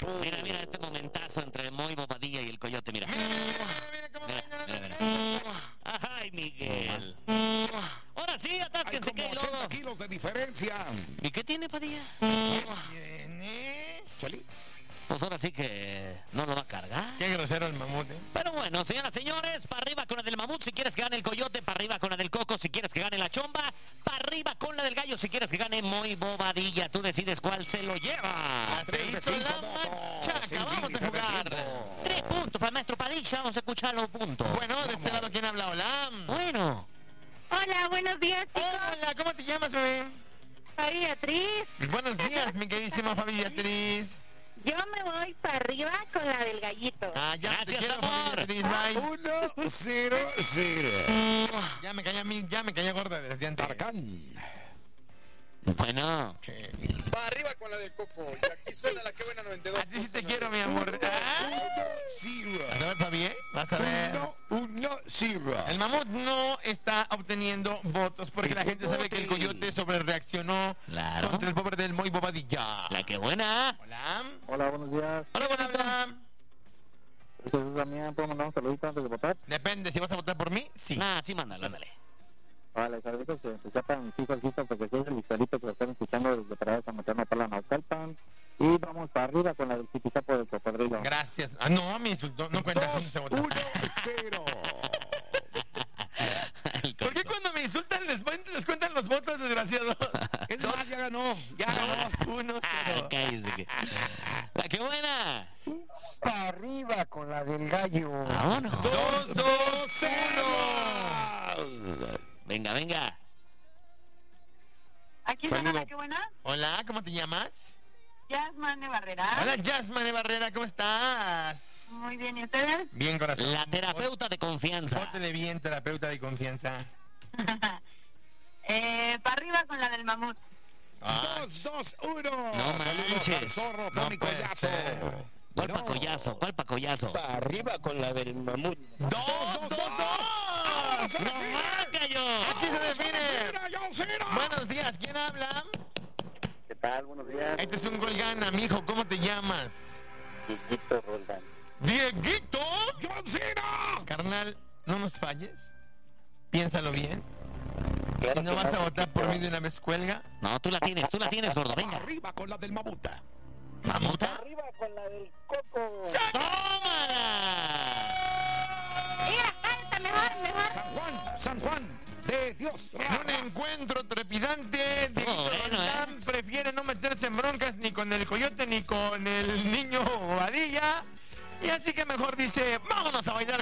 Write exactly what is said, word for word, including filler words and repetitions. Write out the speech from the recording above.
Mira, mira este momentazo entre Moy Bobadilla y el Coyote, mira. Mira, mira, mira, cómo Mira, baila, mira, mira. Ay, Miguel. Ahora sí, Hay atásquense que como hay ochenta lodo. kilos de diferencia. ¿Y qué tiene, Padilla? Viene. Chali. Pues ahora sí que no lo va a cargar. Qué grosero el mamut, ¿eh? Pero bueno, señoras y señores, para arriba con la del mamut si quieres que gane el Coyote, para arriba con la del Coco si quieres que gane la Chomba, para arriba con la del Gallo si quieres que gane Moy Bobadilla. Tú decides cuál se lo lleva. Tres Se de hizo cinco la votos, machaca. sin Vamos a límite de jugar. tiempo. Tres puntos para el maestro Padilla. Vamos a escuchar los puntos. Bueno, de este lado, ¿quién habla? Hola. Bueno. Hola, buenos días, chicos. Hola, ¿cómo te llamas, bebé? Soy Beatriz. Buenos días, mi queridísima Fabi Beatriz. Yo me voy para arriba con la del gallito. Ah, ya te Gracias, quiero, Fabi amor. Beatriz, bye. Uno, cero, cero. Ya me caía a mí, ya me caía gorda desde antes. Tarkan. Bueno. Che. Va arriba con la del Coco. Y aquí suena la que buena noventa y dos. A ti sí te quiero, mi amor. Ah. Zero. Vas a ver, Fabi, ¿eh? Vas a ver. Uno, uno, cero. El mamut no está obteniendo votos porque la gente sabe que el Coyote sobrereaccionó Claro. contra el pobre del Moy Bobadilla. La que buena. Hola. Hola, buenos días. Hola, ¿quién habla? Soy Jesús Damián. ¿Puedo mandar un saludito antes de votar? Depende, si vas a votar por mí, sí. Ah, sí, mándalo, ándale. Vale, saludos que se sepan mis hijos, hijos, porque soy el historito que lo están escuchando desde Parada San Mateo, Natala, Naucalpan. Y vamos para arriba con la del Tipicapo del Cocodrilo. Gracias. Ah, no, me insultó. No cuenta Dos, si se vota. uno, cero. ¿Por qué cuando me insultan les, cuentan- les cuentan los votos, desgraciados? Es más, ya ganó. Ya ganó. Dos, uno, Ah, cero. cállese que- La que buena. Para arriba con la del gallo. Vámonos. Dos, dos, uno. Venga, venga. Aquí suena la que buena. Hola, ¿cómo te llamas? Jasmine Barrera. Hola, Jasmine Barrera, ¿cómo estás? Muy bien, ¿y ustedes? Bien, corazón. La terapeuta de confianza. Pórtele bien, terapeuta de confianza. eh, para arriba con la del mamut. Ah, Dos, dos, uno. No Saludos manches. al zorro, no Tony puede Collazo. ser. ¿Cuál No. pacollazo? ¿Cuál pacollazo? Para arriba con la del mamut. ¡Dos, dos, dos! Ahora se ¡No define. más, gallo! Aquí se define. Mira, John Cena. Buenos días, ¿quién habla? ¿Qué tal? Buenos días. Este es un Golgana, mijo, ¿cómo te llamas? Chiquito Roldán. ¡Dieguito! John Cena. Carnal, no nos falles. Piénsalo bien. Claro Si no que vas a no, votar por mí de una vez, cuelga. No, tú la tienes, tú la tienes, gordo. Venga. Arriba con la del mamuta. ¿Mamuta? Arriba con la del Coco. ¡Tómala! Mira, canta mejor, mejor. San Juan, San Juan, de Dios. En un encuentro trepidante, Dieguito bueno, Roldán prefiere no meterse en broncas ni con el Coyote ni con el niño Bobadilla. Y así que mejor dice, vámonos a bailar